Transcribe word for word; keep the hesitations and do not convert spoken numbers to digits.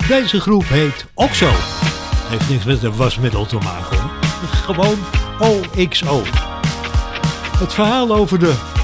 Deze groep heet Oxo. Heeft niks met een wasmiddel te maken hoor. Gewoon O X O. Het verhaal over de